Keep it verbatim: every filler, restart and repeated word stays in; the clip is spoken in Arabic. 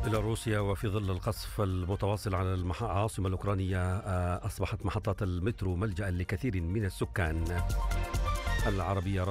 إلى روسيا. وفي ظل القصف المتواصل على العاصمة الأوكرانية أصبحت محطات المترو ملجأ لكثير من السكان. العربية